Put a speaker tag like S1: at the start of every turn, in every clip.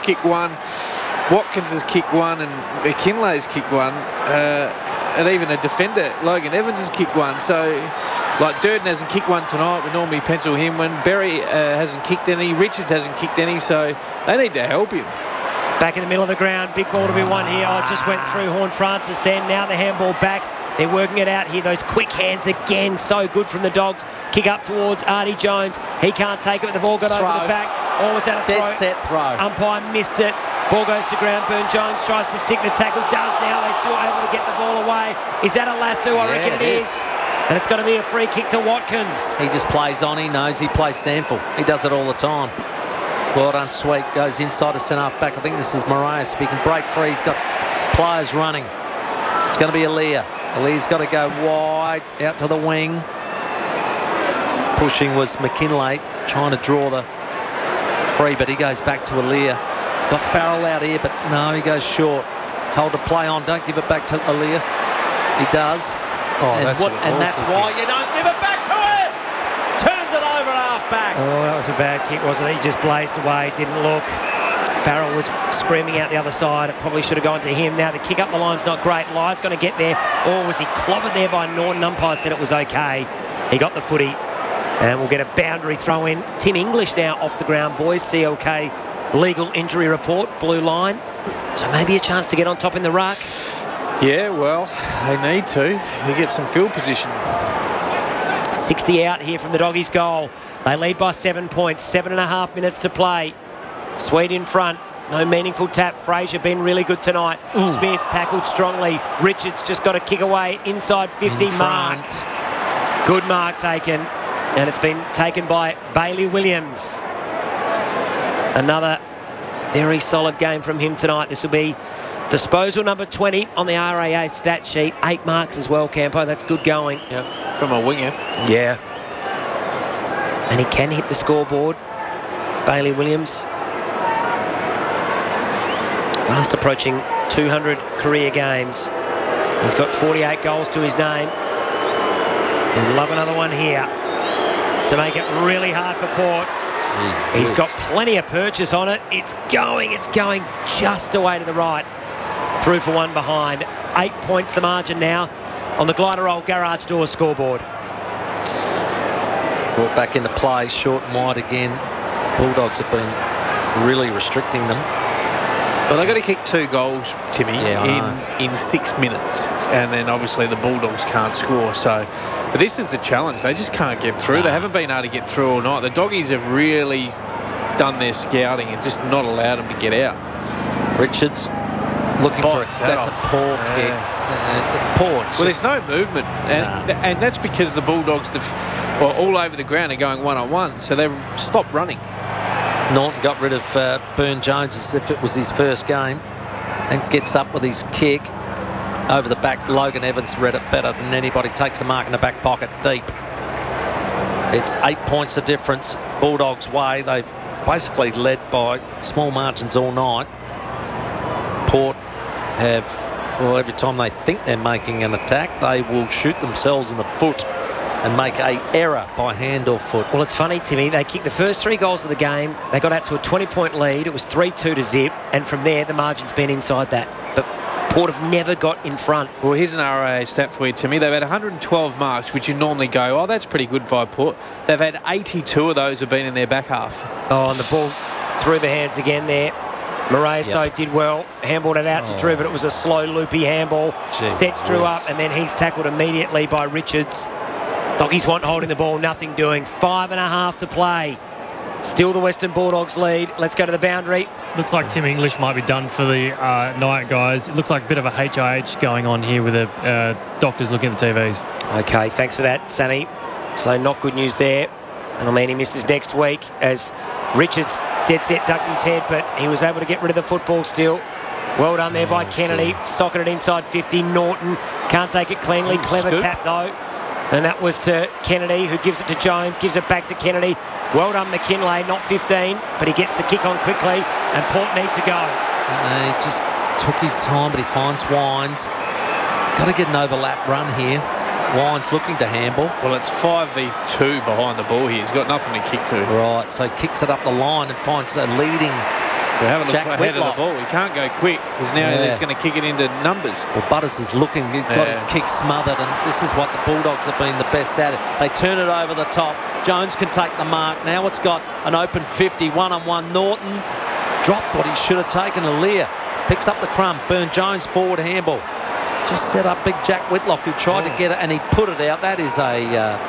S1: kicked one, Watkins has kicked one, and McKinlay's kicked one. And even a defender, Logan Evans, has kicked one. So, like, Durden hasn't kicked one tonight. We normally pencil him when. Berry hasn't kicked any. Richards hasn't kicked any. So, they need to help him.
S2: Back in the middle of the ground. Big ball to be won here. I just went through Horne-Francis then. Now the handball back. They're working it out here. Those quick hands again. So good from the Dogs. Kick up towards Artie Jones. He can't take it, but the ball got over the back. Oh, was that a throw?
S3: Dead set throw.
S2: Umpire missed it. Ball goes to ground. Burne-Jones tries to stick the tackle. Does now. They're still able to get the ball away. Is that a lasso? I reckon it is. And it's going to be a free kick to Watkins.
S3: He just plays on. He knows he plays Sandful. He does it all the time. Well done, Sweet. Goes inside to centre half back. I think this is Moraes. If he can break free, he's got players running. It's going to be Aaliyah. Aaliyah's got to go wide out to the wing. His pushing was McKinlay trying to draw the free, but he goes back to Aaliyah. He's got Farrell out here, but no, he goes short. Told to play on. Don't give it back to Aaliyah. He does.
S1: Oh,
S3: and that's why you don't give it back to him. Turns it over at half back.
S2: Oh, that was a bad kick, wasn't it? He just blazed away, didn't look. Farrell was screaming out the other side. It probably should have gone to him. Now the kick up the line's not great. Lyle's going to get there. Or was he clobbered there by Norton? Umpire said it was okay. He got the footy. And we'll get a boundary throw in. Tim English now off the ground, boys. CLK legal injury report, blue line. So maybe a chance to get on top in the ruck.
S1: Yeah, well, they need to. He gets some field position.
S2: 60 out here from the Doggies' goal. They lead by 7 points. 7.5 minutes to play. Sweet in front. No meaningful tap. Fraser been really good tonight. Smith tackled strongly. Richards just got a kick away inside 50. Marked. Good mark taken. And it's been taken by Bailey Williams. Another very solid game from him tonight. This will be disposal number 20 on the RAA stat sheet. 8 marks as well, Campo. That's good going.
S1: Yep, from a winger.
S2: Yeah. And he can hit the scoreboard. Bailey Williams. Fast approaching 200 career games. He's got 48 goals to his name. He'd love another one here to make it really hard for Port. He's got plenty of purchase on it. It's going just away to the right. Through for one behind. 8 points the margin now on the Gliderol Garage Door scoreboard.
S3: Brought back into play, short and wide again. Bulldogs have been really restricting them.
S1: Well, they've got to kick 2 goals, Timmy, in 6 minutes. And then obviously the Bulldogs can't score. So, but this is the challenge. They just can't get through. They haven't been able to get through all night. The Doggies have really done their scouting and just not allowed them to get out.
S3: Richards looking for it. That's a poor kick. It's poor.
S1: Well, there's no movement. And that's because the Bulldogs all over the ground are going one-on-one. So they've stopped running.
S3: Norton got rid of Burne-Jones as if it was his first game and gets up with his kick over the back. Logan Evans read it better than anybody. Takes the mark in the back pocket deep. It's 8 points the difference Bulldogs' way. They've basically led by small margins all night. Port have, well, every time they think they're making an attack, they will shoot themselves in the foot and make a error by hand or foot.
S2: Well, it's funny, Timmy. They kicked the first 3 goals of the game. They got out to a 20-point lead. It was 3-2 to zip. And from there, the margin's been inside that. But Port have never got in front.
S1: Well, here's an RAA stat for you, Timmy. They've had 112 marks, which you normally go, oh, that's pretty good by Port. They've had 82 of those have been in their back half.
S2: Oh, and the ball through the hands again there. Moraes, though, did well. Handballed it out to Drew, but it was a slow, loopy handball. Sets Drew up, and then he's tackled immediately by Richards. Doggies want holding the ball, nothing doing. 5.5 to play. Still the Western Bulldogs lead. Let's go to the boundary.
S4: Looks like Tim English might be done for the night, guys. It looks like a bit of a HIH going on here with the doctors looking at the TVs.
S2: Okay, thanks for that, Sammy. So not good news there. And I mean, he misses next week as Richards dead set ducked his head, but he was able to get rid of the football still. Well done there by Kennedy. Socketed it inside 50. Norton can't take it cleanly. Clever tap, though. And that was to Kennedy, who gives it to Jones, gives it back to Kennedy. Well done, McKinlay, not 15, but he gets the kick on quickly, and Port need to go.
S3: He just took his time, but he finds Wines. Got to get an overlap run here. Wines looking to handball.
S1: Well, it's 5v2 behind the ball here. He's got nothing to kick to.
S3: Right, so kicks it up the line and finds a leading
S1: We'll have a look
S3: Jack
S1: ahead
S3: Whitlock.
S1: of the ball. He can't go quick because now he's going to kick it into numbers.
S3: Well, Butters is looking. He's got his kick smothered, and this is what the Bulldogs have been the best at it. They turn it over the top. Jones can take the mark. Now it's got an open 50, one-on-one. Norton dropped what he should have taken. Alia picks up the crumb. Burne-Jones forward handball. Just set up big Jack Whitlock, who tried to get it, and he put it out. That is a...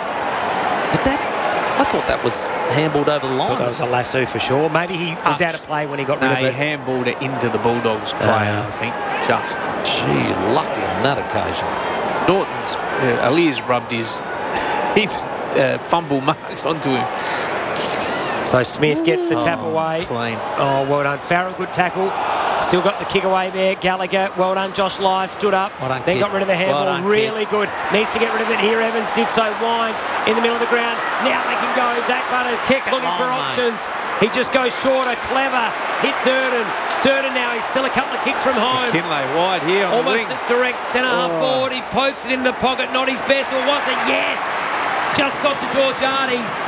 S3: I thought that was handballed over the line.
S2: Well, that was a lasso for sure. Maybe he was out of play when he got rid of
S1: he
S2: it.
S1: handballed it into the Bulldogs player, I think. Just.
S3: Gee, lucky on that occasion.
S1: Norton's... Alia's rubbed his fumble marks onto him.
S2: So Smith gets the tap away.
S1: Clean.
S2: Oh, well done. Farrell, good tackle. Still got the kick away there. Gallagher, well done. Josh Lyons stood up.
S3: Well done,
S2: then
S3: kid.
S2: got rid of the handball.
S3: Well done,
S2: really good. Needs to get rid of it here. Evans did so. Wines in the middle of the ground. Now they can go. Zach Butters
S3: Kick it
S2: looking for
S3: long,
S2: options. He just goes shorter. Clever. Hit Durden. Durden now. He's still a couple of kicks from home.
S1: Kinlay wide here on
S2: Almost
S1: the wing.
S2: a direct centre half forward. He pokes it into the pocket. Not his best, or was it? Yes. Just got to Georgiades.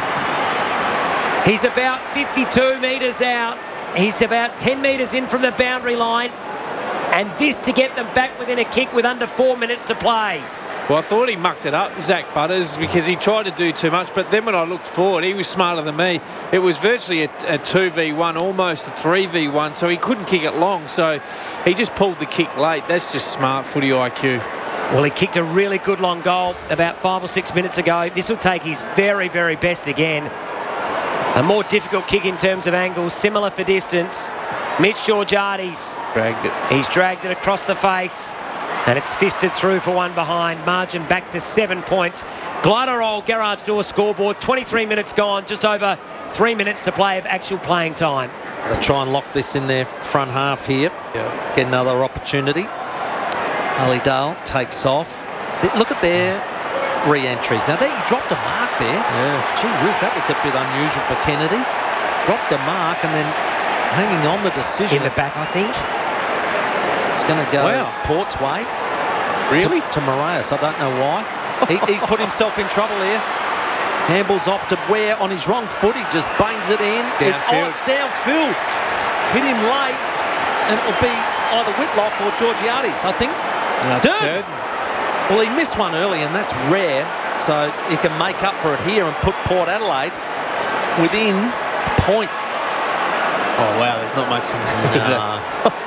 S2: He's about 52 metres out. He's about 10 metres in from the boundary line. And this to get them back within a kick with under 4 minutes to play.
S1: Well, I thought he mucked it up, Zach Butters, because he tried to do too much. But then when I looked forward, he was smarter than me. It was virtually a 2v1, almost a 3v1, so he couldn't kick it long. So he just pulled the kick late. That's just smart footy IQ.
S2: Well, he kicked a really good long goal about 5 or 6 minutes ago. This will take his very, very best again. A more difficult kick in terms of angles, similar for distance. Mitch Georgiades.
S1: Dragged it.
S2: He's dragged it across the face. And it's fisted through for one behind. Margin back to 7 points. Gliderol Garage Door scoreboard. 23 minutes gone. Just over 3 minutes to play of actual playing time.
S3: They'll try and lock this in their front half here.
S1: Yeah.
S3: Get another opportunity. Allydale takes off. Look at their re-entries. Now, there he dropped a mark there.
S1: Yeah.
S3: Gee whiz, that was a bit unusual for Kennedy. Dropped a mark and then hanging on the decision.
S2: In the back, I think.
S3: It's going to go
S1: Wow.
S3: Port's way.
S1: Really?
S3: To Moraes. I don't know why. He's put himself in trouble here. Handballs off to Ware on his wrong foot. He just bangs it in.
S1: Downfield.
S3: It's downfield. Hit him late. And it'll be either Whitlock or Georgiades, I think. Durden. Well, he missed one early, and that's rare. So he can make up for it here and put Port Adelaide within a point.
S1: Oh, wow, there's not much in there.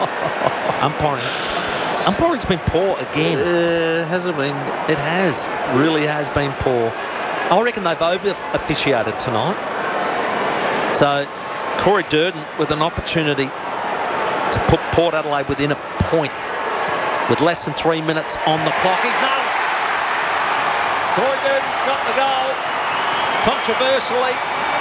S3: Umpiring's been poor again.
S1: Hasn't been.
S3: It has. Really has been poor. I reckon they've over-officiated tonight. So Corey Durden with an opportunity to put Port Adelaide within a point with less than 3 minutes on the clock. He's done it. Corey Durden's got the goal. Controversially,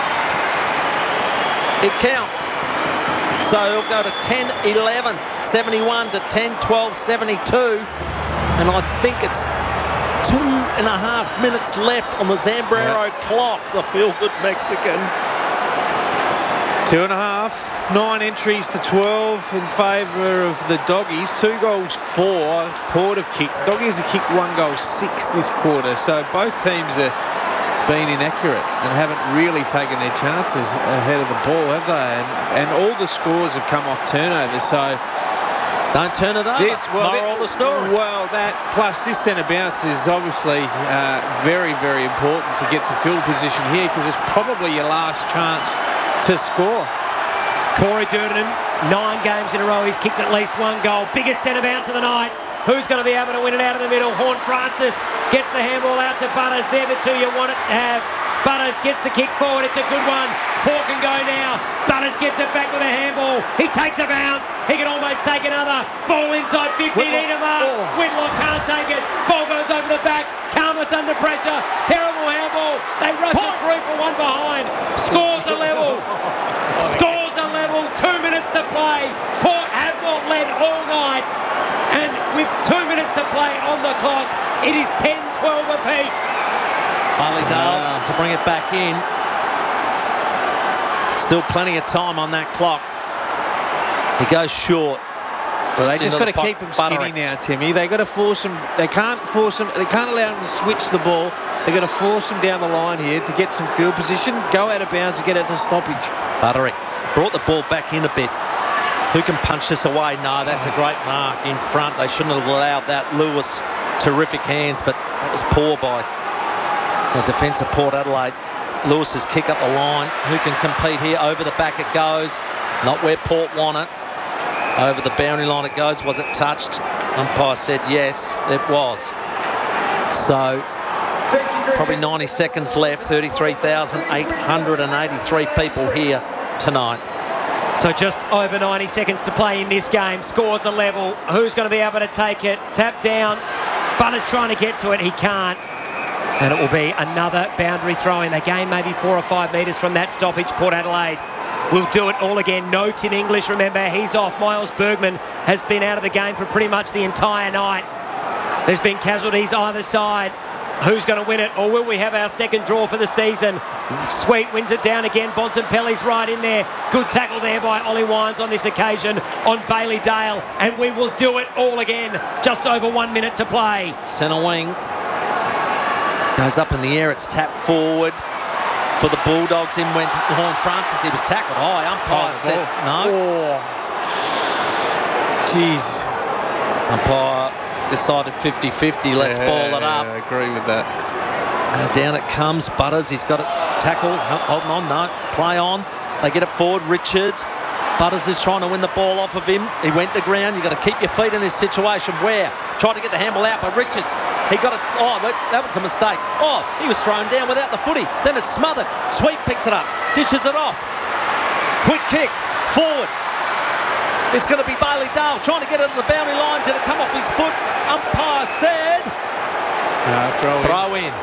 S3: it counts. So he'll go to 10-11, 71 to 10-12, 72. And I think it's 2.5 minutes left on the Zambrero clock, the feel-good Mexican.
S1: 2.5. 9 entries to 12 in favour of the Doggies. 2 goals, 4. Port have kicked. Doggies have kicked 1 goal, 6 this quarter. So both teams are been inaccurate and haven't really taken their chances ahead of the ball, have they? And all the scores have come off turnovers. So
S3: don't turn it over. Moral of the story.
S1: Well, that plus this centre bounce is obviously very, very important to get some field position here because it's probably your last chance to score.
S2: Corey Durden, 9 games in a row. He's kicked at least 1 goal. Biggest centre bounce of the night. Who's going to be able to win it out of the middle? Horn Francis gets the handball out to Butters. They're the two you want it to have. Butters gets the kick forward. It's a good one. Port can go now. Butters gets it back with a handball. He takes a bounce. He can almost take another. Ball inside 50. Niedermark. Whitlock can't take it. Ball goes over the back. Calmus under pressure. Terrible handball. They rush it through for 1 behind. Scores a level. Scores a level. 2 minutes to play. Port have not led all night. And with 2 minutes to play on the clock, it is 10-12 apiece.
S3: Allydale to bring it back in. Still plenty of time on that clock. He goes short.
S1: Well, they just got to keep them skinny now, Timmy. They got to force them. They can't force them. They can't allow them to switch the ball. They got to force them down the line here to get some field position, go out of bounds and get out to stoppage.
S3: Butterick brought the ball back in a bit. Who can punch this away? No, that's a great mark in front. They shouldn't have allowed that. Lewis, terrific hands, but that was poor by the defence of Port Adelaide. Lewis's kick up the line. Who can compete here? Over the back it goes. Not where Port want it. Over the boundary line it goes. Was it touched? Umpire said yes, it was. So probably 90 seconds left. 33,883 people here tonight.
S2: So just over 90 seconds to play in this game. Scores are level. Who's going to be able to take it? Tap down. Butter's trying to get to it. He can't. And it will be another boundary throw-in. They gain maybe 4 or 5 metres from that stoppage. Port Adelaide will do it all again. No Tim English, remember, he's off. Miles Bergman has been out of the game for pretty much the entire night. There's been casualties either side. Who's going to win it? Or will we have our second draw for the season? Sweet wins it down again. Bontempelli's right in there. Good tackle there by Ollie Wines on this occasion on Bailey Dale. And we will do it all again. Just over 1 minute to play.
S3: Centre wing. Goes up in the air. It's tapped forward for the Bulldogs. In went Horn Francis. He was tackled high. Umpire said no.
S1: Jeez.
S3: Umpire decided 50-50. Let's ball it up.
S1: I agree with that.
S3: Down it comes. Butters. He's got it tackled. Holding on. No. Play on. They get it forward. Richards. Butters is trying to win the ball off of him. He went to ground. You've got to keep your feet in this situation. Where? Tried to get the handball out, but Richards, he got it. Oh, that was a mistake. Oh, he was thrown down without the footy. Then it's smothered. Sweet picks it up. Ditches it off. Quick kick. Forward. It's going to be Bailey Dale trying to get it to the boundary line. Did it come off his foot? Umpire said... throw in.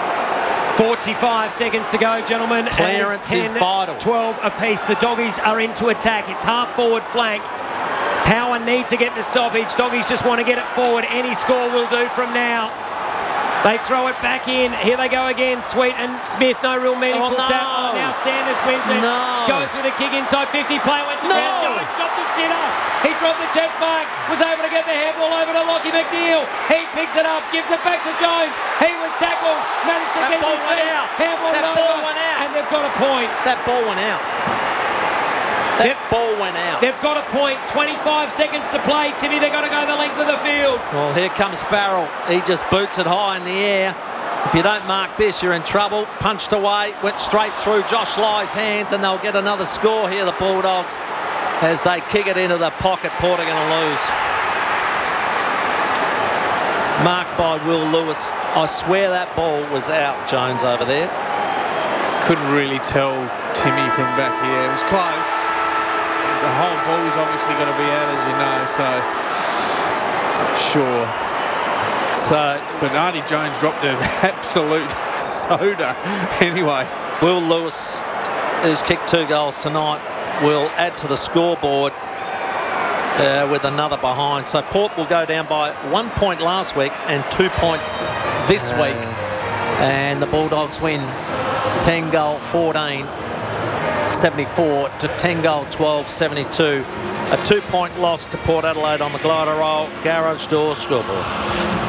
S2: 45 seconds to go, gentlemen.
S3: Clearance is vital.
S2: 12 apiece. The Doggies are into attack. It's half forward flank. Power need to get the stoppage. Doggies just want to get it forward. Any score will do from now. They throw it back in. Here they go again. Sweet and Smith. No real meaningful tap. Oh, now Sanders wins it.
S3: No.
S2: Goes with a kick inside 50. Player went to ground. Jones shot the sitter. He dropped the chest mark. Was able to get the handball over to Lockie McNeil. He picks it up. Gives it back to Jones. He was tackled. Managed to get his feet. Handball
S3: that ball went out.
S2: And they've got a point.
S3: That ball went out. That ball went out.
S2: They've got a point. 25 seconds to play, Timmy. They've got to go the length of the field.
S3: Well, here comes Farrell. He just boots it high in the air. If you don't mark this, you're in trouble. Punched away, went straight through Josh Ly's hands, and they'll get another score here, the Bulldogs, as they kick it into the pocket. Port are going to lose. Marked by Will Lewis. I swear that ball was out, Jones, over there.
S1: Couldn't really tell Timmy from back here. It was close. The whole ball's obviously going to be out, as you know, so I'm sure. But Artie Jones dropped an absolute soda anyway.
S3: Will Lewis, who's kicked 2 goals tonight, will add to the scoreboard with another behind. So Port will go down by 1 point last week and 2 points this week. And the Bulldogs win 10 goal 14. 74 to 10 goal 12 72. A 2 point loss to Port Adelaide on the Glider Roll Garage Door scoreboard.